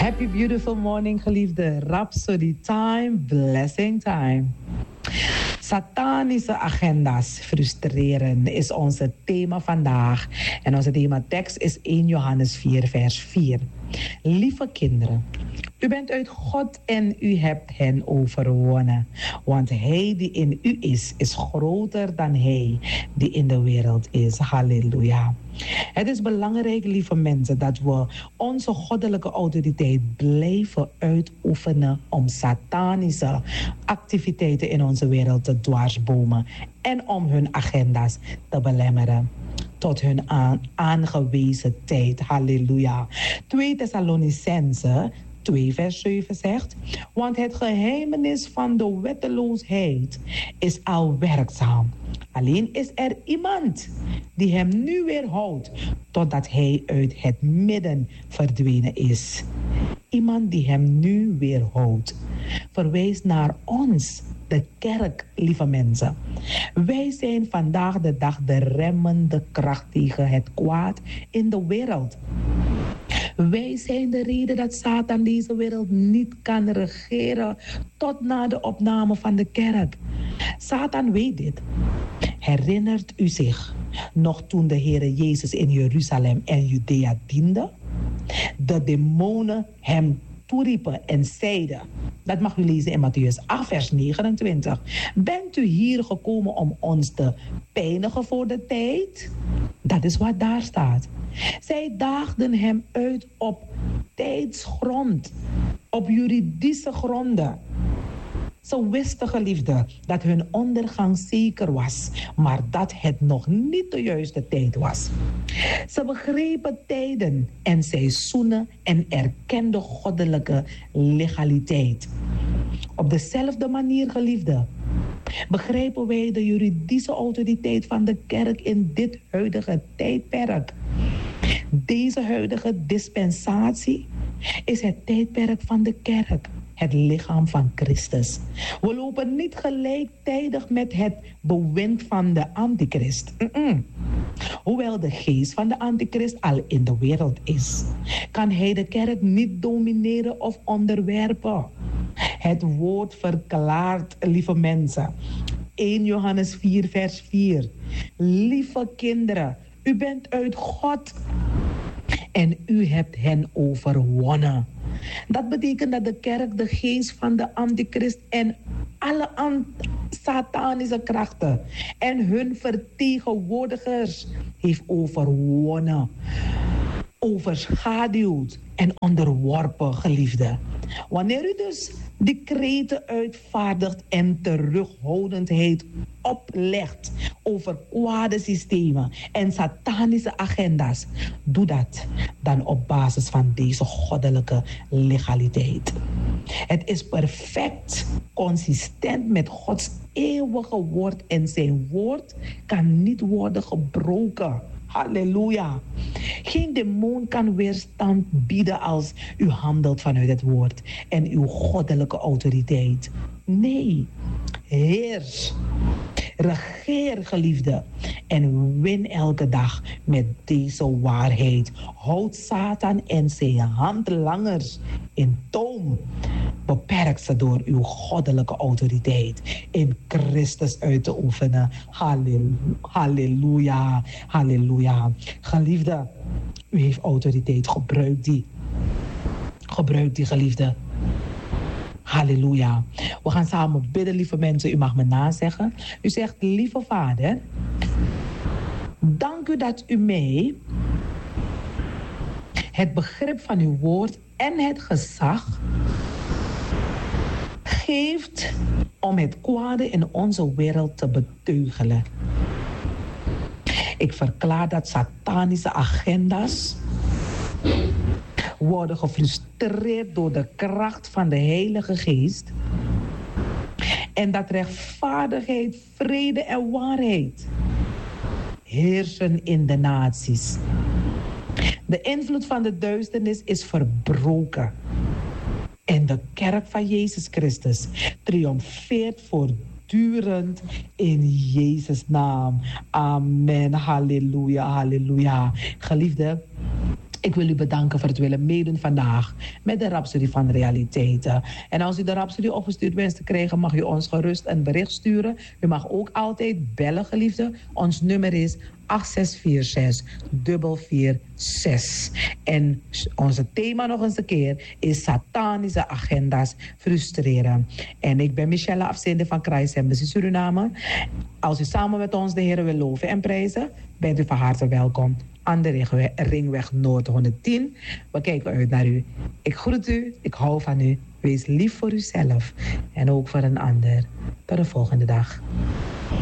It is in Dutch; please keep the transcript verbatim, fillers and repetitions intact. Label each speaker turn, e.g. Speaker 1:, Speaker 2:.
Speaker 1: Happy beautiful morning, geliefde. Rhapsody time, blessing time. Satanische agenda's frustreren is onze thema vandaag. En onze thematekst is eerste Johannes vier, vers vier. Lieve kinderen, u bent uit God en u hebt hen overwonnen. Want hij die in u is, is groter dan hij die in de wereld is. Halleluja. Het is belangrijk, lieve mensen, dat we onze goddelijke autoriteit blijven uitoefenen om satanische activiteiten in onze wereld te dwarsbomen en om hun agenda's te belemmeren tot hun aan, aangewezen tijd. Halleluja. tweede Thessalonicenzen twee vers zeven zegt, want het geheimenis van de wetteloosheid is al werkzaam. Alleen is er iemand die hem nu weerhoudt totdat hij uit het midden verdwenen is. Iemand die hem nu weerhoudt. Verwijst naar ons, de kerk, lieve mensen. Wij zijn vandaag de dag de remmende kracht tegen het kwaad in de wereld. Wij zijn de reden dat Satan deze wereld niet kan regeren tot na de opname van de kerk. Satan weet dit. Herinnert u zich nog toen de Heere Jezus in Jeruzalem en Judea diende? De demonen hem toeriepen en zeiden, dat mag u lezen in Mattheüs acht vers negenentwintig. Bent u hier gekomen om ons te pijnigen voor de tijd? Dat is wat daar staat. Zij daagden hem uit op tijdsgrond, op juridische gronden. Ze wisten, geliefden, dat hun ondergang zeker was, maar dat het nog niet de juiste tijd was. Ze begrepen tijden en seizoenen en erkenden goddelijke legaliteit. Op dezelfde manier, geliefden, begrijpen wij de juridische autoriteit van de kerk in dit huidige tijdperk. Deze huidige dispensatie is het tijdperk van de kerk, het lichaam van Christus. We lopen niet gelijktijdig met het bewind van de antichrist. Mm-mm. Hoewel de geest van de antichrist al in de wereld is, kan hij de kerk niet domineren of onderwerpen. Het woord verklaart, lieve mensen, eerste Johannes vier vers vier. Lieve kinderen, u bent uit God en u hebt hen overwonnen. Dat betekent dat de kerk de geest van de antichrist en alle ant- satanische krachten en hun vertegenwoordigers heeft overwonnen, overschaduwd en onderworpen, geliefde. Wanneer u dus decreten uitvaardigt en terughoudendheid oplegt over kwade systemen en satanische agenda's, doe dat dan op basis van deze goddelijke legaliteit. Het is perfect consistent met Gods eeuwige woord en zijn woord kan niet worden gebroken. Halleluja. Geen demon kan weerstand bieden als u handelt vanuit het woord en uw goddelijke autoriteit. Nee, heers, regeer, geliefde, en win elke dag met deze waarheid. Houd Satan en zijn handlangers in toom. Beperk ze door uw goddelijke autoriteit in Christus uit te oefenen. Halleluja, halleluja. Geliefde, u heeft autoriteit, gebruik die. Gebruik die, geliefde. Halleluja. We gaan samen bidden, lieve mensen. U mag me nazeggen. U zegt, lieve Vader, dank u dat u mij het begrip van uw woord en het gezag geeft om het kwade in onze wereld te beteugelen. Ik verklaar dat satanische agenda's worden gefrustreerd door de kracht van de Heilige Geest en dat rechtvaardigheid, vrede en waarheid heersen in de naties. De invloed van de duisternis is verbroken en de kerk van Jezus Christus triomfeert voortdurend in Jezus' naam. Amen. Halleluja, halleluja. Geliefde, Ik wil u bedanken voor het willen meedoen vandaag met de Rhapsody van Realiteiten. En als u de Rhapsody opgestuurd wenst te krijgen, mag u ons gerust een bericht sturen. U mag ook altijd bellen, geliefde. Ons nummer is acht zes vier zes vier vier zes. En onze thema nog eens een keer is satanische agenda's frustreren. En ik ben Michelle, afzender van Christ Embassy Suriname. Als u samen met ons de Heer wil loven en prijzen, bent u van harte welkom aan de Ringweg, Ringweg Noord honderdtien. We kijken uit naar u. Ik groet u, ik hou van u. Wees lief voor uzelf en ook voor een ander. Tot de volgende dag.